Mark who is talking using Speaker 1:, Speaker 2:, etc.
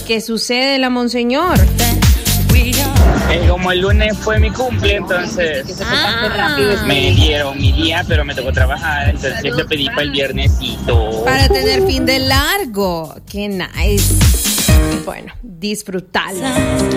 Speaker 1: ¿Qué sucede, la monseñor?
Speaker 2: Como el lunes fue mi cumple, entonces me dieron mi día, pero me tocó trabajar, entonces lo pedí para el viernesito.
Speaker 1: Para tener fin de largo. Qué nice. Bueno, disfrutalo.